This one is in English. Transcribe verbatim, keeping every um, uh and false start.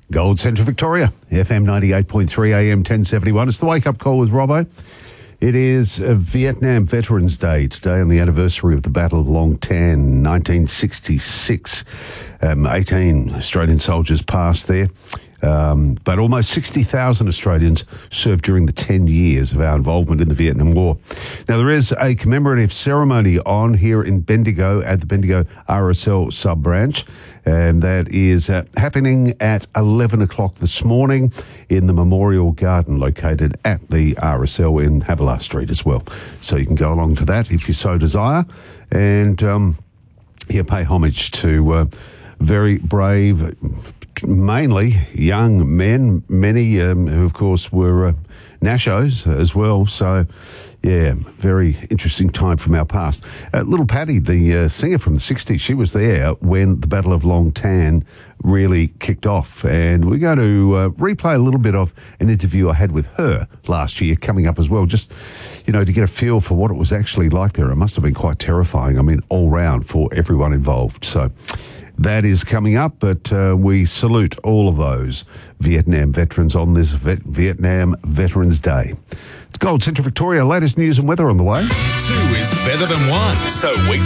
Gold Centre Victoria, F M ninety-eight point three, A M ten seventy-one. It's the Wake Up Call with Robbo. It is a Vietnam Veterans Day today on the anniversary of the Battle of Long Tan, nineteen sixty-six. Um, eighteen Australian soldiers passed there. Um, but almost sixty thousand Australians served during the ten years of our involvement in the Vietnam War. Now, there is a commemorative ceremony on here in Bendigo at the Bendigo R S L sub-branch, and that is uh, happening at eleven o'clock this morning in the Memorial Garden located at the R S L in Havilah Street as well. So you can go along to that if you so desire, and um, here pay homage to uh, very brave, mainly young men, many um, who, of course, were uh, Nashos as well. So, yeah, very interesting time from our past. Uh, Little Patty, the uh, singer from the sixties, she was there when the Battle of Long Tan really kicked off. And we're going to uh, replay a little bit of an interview I had with her last year coming up as well, just, you know, to get a feel for what it was actually like there. It must have been quite terrifying, I mean, all round for everyone involved. So that is coming up, but uh, we salute all of those Vietnam veterans on this Vet- Vietnam Veterans Day. It's Gold Centre Victoria, latest news and weather on the way. Two is better than one, so we